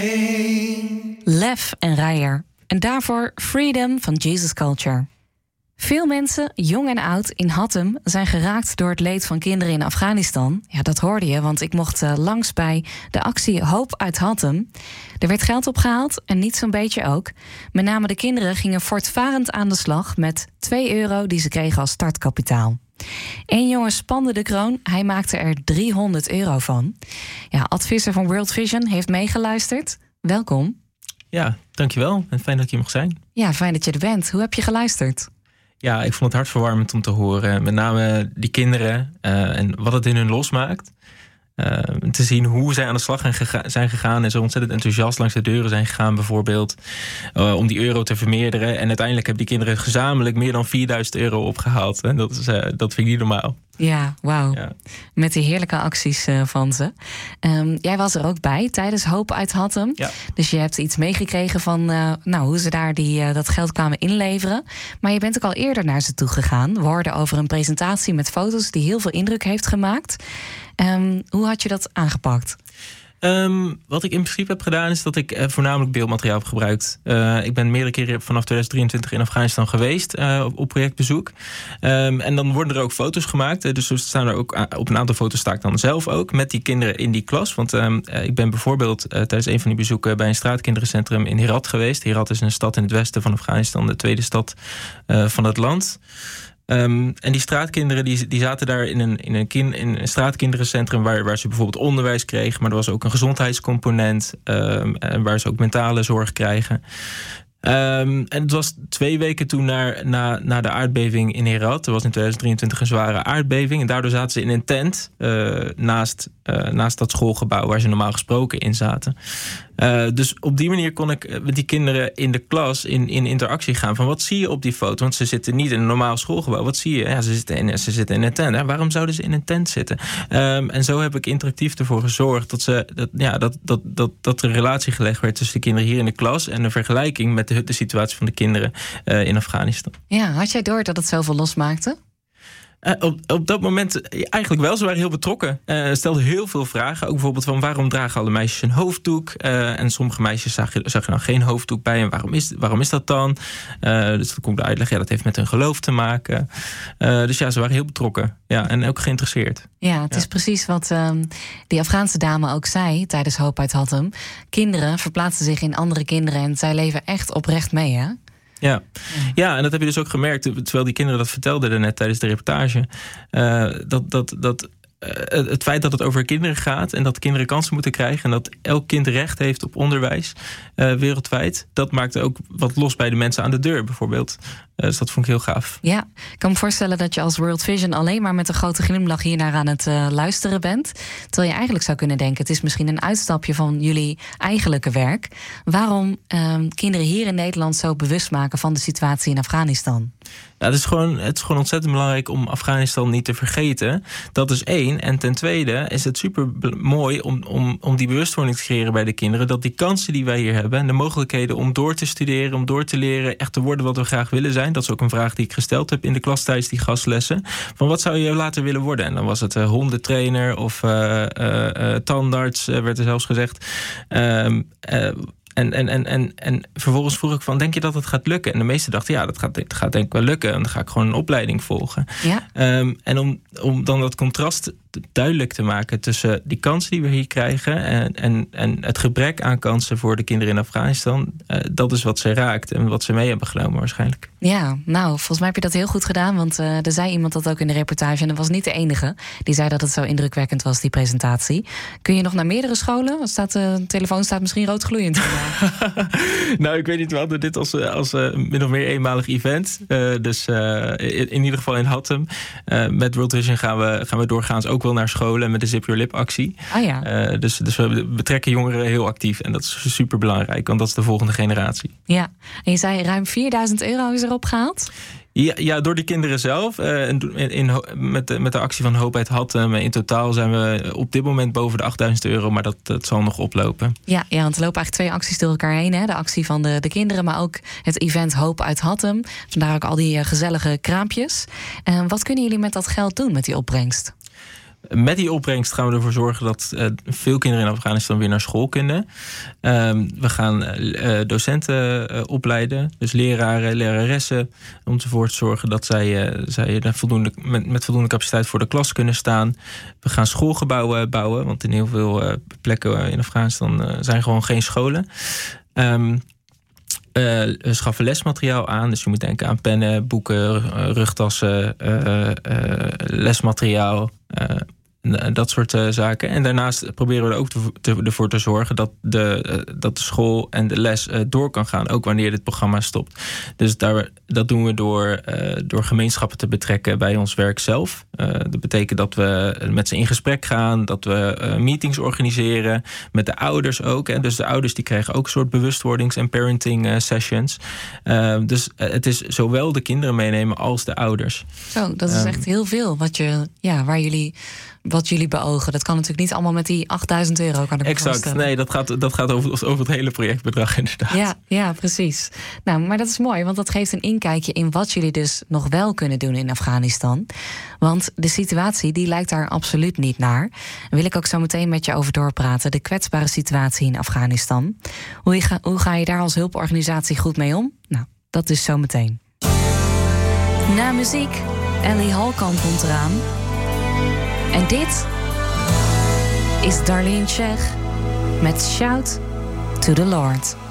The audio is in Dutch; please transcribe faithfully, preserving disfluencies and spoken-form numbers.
Lef en Rijer. En daarvoor Freedom van Jesus Culture. Veel mensen, jong en oud, in Hattem zijn geraakt door het leed van kinderen in Afghanistan. Ja, dat hoorde je, want ik mocht uh, langs bij de actie Hoop uit Hattem. Er werd geld opgehaald en niet zo'n beetje ook. Met name de kinderen gingen voortvarend aan de slag met twee euro die ze kregen als startkapitaal. Eén jongen spande de kroon, hij maakte er driehonderd euro van. Ja, Ad Visser van World Vision heeft meegeluisterd. Welkom. Ja, dankjewel. En fijn dat ik hier mag zijn. Ja, fijn dat je er bent. Hoe heb je geluisterd? Ja, ik vond het hartverwarmend om te horen. Met name die kinderen uh, en wat het in hun losmaakt. Uh, te zien hoe zij aan de slag zijn gegaan en zo ontzettend enthousiast langs de deuren zijn gegaan bijvoorbeeld. Uh, om die euro te vermeerderen. En uiteindelijk hebben die kinderen gezamenlijk meer dan vierduizend euro opgehaald. En dat, is, uh, dat vind ik niet normaal. Ja, wauw. Ja. Met die heerlijke acties uh, van ze. Um, jij was er ook bij tijdens Hoop uit Hattem. Ja. Dus je hebt iets meegekregen van uh, nou, hoe ze daar die, uh, dat geld kwamen inleveren. Maar je bent ook al eerder naar ze toe gegaan. We hoorden over een presentatie met foto's die heel veel indruk heeft gemaakt. Um, hoe had je dat aangepakt? Um, wat ik in principe heb gedaan is dat ik uh, voornamelijk beeldmateriaal heb gebruikt. Uh, ik ben meerdere keren vanaf tweeduizend drieëntwintig in Afghanistan geweest uh, op, op projectbezoek. Um, en dan worden er ook foto's gemaakt. Uh, dus er staan er ook uh, op een aantal foto's sta ik dan zelf ook met die kinderen in die klas. Want um, uh, ik ben bijvoorbeeld uh, tijdens een van die bezoeken bij een straatkinderencentrum in Herat geweest. Herat is een stad in het westen van Afghanistan, de tweede stad uh, van het land. Um, en die straatkinderen die, die zaten daar in een, in een, kin, in een straatkinderencentrum waar, waar ze bijvoorbeeld onderwijs kregen, maar er was ook een gezondheidscomponent um, en waar ze ook mentale zorg krijgen. Um, en het was twee weken toen naar, na, na de aardbeving in Herat. Er was in tweeduizend drieëntwintig een zware aardbeving. En daardoor zaten ze in een tent uh, naast, uh, naast dat schoolgebouw waar ze normaal gesproken in zaten. Uh, dus op die manier kon ik met die kinderen in de klas in, in interactie gaan. Van wat zie je op die foto? Want ze zitten niet in een normaal schoolgebouw. Wat zie je? Ja, ze zitten in, ze zitten in een tent. Hè? Waarom zouden ze in een tent zitten? Um, en zo heb ik interactief ervoor gezorgd dat, ze, dat, ja, dat, dat, dat, dat er een relatie gelegd werd tussen de kinderen hier in de klas en een vergelijking met de, de situatie van de kinderen uh, in Afghanistan. Ja, had jij door dat het zoveel losmaakte? Uh, op, op dat moment eigenlijk wel. Ze waren heel betrokken. Uh, stelden heel veel vragen. Ook bijvoorbeeld van waarom dragen alle meisjes een hoofddoek? Uh, en sommige meisjes zagen, zagen dan geen hoofddoek bij. En waarom is, waarom is dat dan? Uh, dus dan kon ik de uitleg. Ja, dat heeft met hun geloof te maken. Uh, dus ja, ze waren heel betrokken. Ja, en ook geïnteresseerd. Ja, het ja. is precies wat um, die Afghaanse dame ook zei tijdens Hoop uit Hattem. Kinderen verplaatsen zich in andere kinderen en zij leven echt oprecht mee, hè? Ja. ja, en dat heb je dus ook gemerkt, terwijl die kinderen dat vertelden net tijdens de reportage. Uh, dat, dat, dat uh, het feit dat het over kinderen gaat en dat kinderen kansen moeten krijgen en dat elk kind recht heeft op onderwijs uh, wereldwijd, dat maakt ook wat los bij de mensen aan de deur bijvoorbeeld. Uh, dus dat vond ik heel gaaf. Ja, ik kan me voorstellen dat je als World Vision alleen maar met een grote glimlach hiernaar aan het uh, luisteren bent. Terwijl je eigenlijk zou kunnen denken, het is misschien een uitstapje van jullie eigenlijke werk. Waarom uh, kinderen hier in Nederland zo bewust maken van de situatie in Afghanistan? Ja, het is gewoon, het is gewoon ontzettend belangrijk om Afghanistan niet te vergeten. Dat is één. En ten tweede is het super mooi om, om, om die bewustwording te creëren bij de kinderen. Dat die kansen die wij hier hebben en de mogelijkheden om door te studeren, om door te leren, echt te worden wat we graag willen zijn. Dat is ook een vraag die ik gesteld heb in de klas tijdens die gastlessen. Van wat zou je later willen worden? En dan was het uh, hondentrainer of uh, uh, uh, tandarts, uh, werd er zelfs gezegd. Um, uh, En, en, en, en, en vervolgens vroeg ik van, denk je dat het gaat lukken? En de meesten dachten, ja, dat gaat, dat gaat denk ik wel lukken. En dan ga ik gewoon een opleiding volgen. Ja. Um, en om, om dan dat contrast duidelijk te maken tussen die kansen die we hier krijgen en, en, en het gebrek aan kansen voor de kinderen in Afghanistan, uh, dat is wat ze raakt en wat ze mee hebben genomen waarschijnlijk. Ja, nou, volgens mij heb je dat heel goed gedaan, want uh, er zei iemand dat ook in de reportage en dat was niet de enige die zei dat het zo indrukwekkend was, die presentatie. Kun je nog naar meerdere scholen? Staat, uh, de telefoon staat misschien roodgloeiend. Nou, ik weet niet, we hadden dit als, als uh, min of meer eenmalig event. Uh, dus uh, in, in ieder geval in Hattem. Uh, met World Vision gaan we, gaan we doorgaans ook wel naar scholen met de Zip Your Lip actie. Oh ja. Uh, dus, dus we betrekken jongeren heel actief. En dat is super belangrijk, want dat is de volgende generatie. Ja, en je zei ruim vierduizend euro is erop gehaald? Ja, ja, door die kinderen zelf. Uh, in, in, met, de, met de actie van Hoop uit Hattem. In totaal zijn we op dit moment boven de achtduizend euro. Maar dat, dat zal nog oplopen. Ja, ja, want er lopen eigenlijk twee acties door elkaar heen. Hè? De actie van de, de kinderen, maar ook het event Hoop uit Hattem. Vandaar ook al die uh, gezellige kraampjes. Uh, wat kunnen jullie met dat geld doen, met die opbrengst? met die opbrengst gaan we ervoor zorgen dat uh, veel kinderen in Afghanistan weer naar school kunnen. Um, we gaan uh, docenten uh, opleiden, dus leraren, leraressen, om ervoor te zorgen dat zij, uh, zij voldoende, met, met voldoende capaciteit voor de klas kunnen staan. We gaan schoolgebouwen bouwen, want in heel veel uh, plekken in Afghanistan uh, zijn gewoon geen scholen. Um, Uh, we schaffen lesmateriaal aan. Dus je moet denken aan pennen, boeken, uh, rugtassen, uh, uh, lesmateriaal. Uh, dat soort uh, zaken. En daarnaast proberen we er ook te, te, ervoor te zorgen dat de, uh, dat de school en de les uh, door kan gaan. Ook wanneer dit programma stopt. Dus daar, dat doen we door, uh, door gemeenschappen te betrekken bij ons werk zelf. Uh, dat betekent dat we met ze in gesprek gaan. Dat we uh, meetings organiseren. Met de ouders ook. Hè. Dus de ouders die krijgen ook een soort bewustwordings- en parenting uh, sessions. Uh, dus uh, het is zowel de kinderen meenemen als de ouders. Zo, dat is um, echt heel veel wat je, ja, waar jullie... wat jullie beogen. Dat kan natuurlijk niet allemaal met die achtduizend euro. Kan ik exact, voorstellen. Nee, dat gaat, dat gaat over, over het hele projectbedrag inderdaad. Ja, ja, precies. Nou, maar dat is mooi, want dat geeft een inkijkje in wat jullie dus nog wel kunnen doen in Afghanistan. Want de situatie, die lijkt daar absoluut niet naar. Daar wil ik ook zo meteen met je over doorpraten. De kwetsbare situatie in Afghanistan. Hoe, je ga, hoe ga je daar als hulporganisatie goed mee om? Nou, dat is zo meteen. Na muziek, Ellie Halkamp komt eraan. En dit is Darlene Sheh met Shout to the Lord.